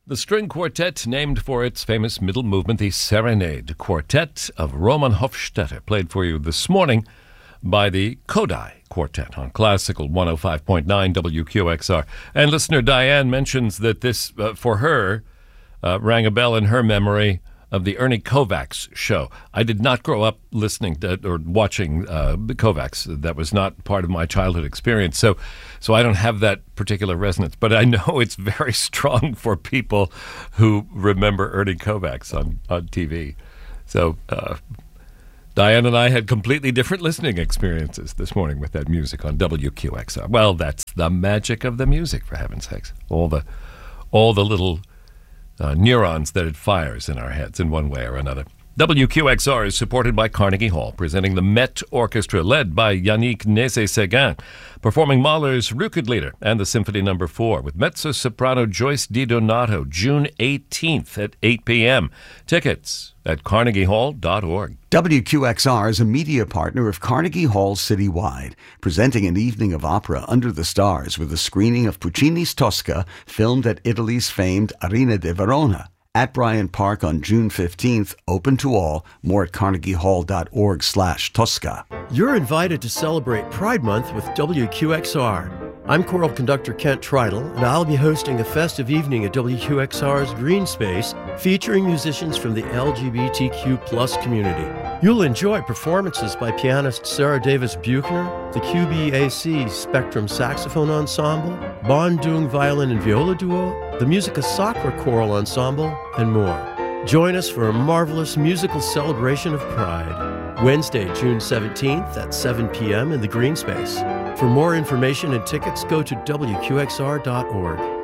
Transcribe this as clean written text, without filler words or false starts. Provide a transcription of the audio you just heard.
the string quartet named for its famous middle movement, the Serenade Quartet of Roman Hofstetter, played for you this morning by the Kodai Quartet on Classical 105.9 WQXR. And listener Diane mentions that this, for her, rang a bell in her memory of the Ernie Kovacs show. I did not grow up listening to, or watching the Kovacs. That was not part of my childhood experience. So I don't have that particular resonance. But I know it's very strong for people who remember Ernie Kovacs on TV. So Diane and I had completely different listening experiences this morning with that music on WQXR. Well, that's the magic of the music, for heaven's sakes. All the little neurons that it fires in our heads in one way or another. WQXR is supported by Carnegie Hall, presenting the Met Orchestra, led by Yannick Nézet-Séguin, performing Mahler's Rückenlieder and the Symphony No. 4 with mezzo-soprano Joyce DiDonato, June 18th at 8 p.m. Tickets at carnegiehall.org. WQXR is a media partner of Carnegie Hall Citywide, presenting an evening of opera under the stars with a screening of Puccini's Tosca, filmed at Italy's famed Arena de Verona. At Bryant Park on June 15th, open to all. More at carnegiehall.org/Tosca. You're invited to celebrate Pride Month with WQXR. I'm choral conductor Kent Tridle, and I'll be hosting a festive evening at WQXR's Green Space featuring musicians from the LGBTQ+ community. You'll enjoy performances by pianist Sarah Davis Buchner, the QBAC Spectrum Saxophone Ensemble, Bondung Violin and Viola Duo, the Musica Sacra Choral Ensemble, and more. Join us for a marvelous musical celebration of Pride. Wednesday, June 17th at 7 p.m. in the Green Space. For more information and tickets, go to WQXR.org.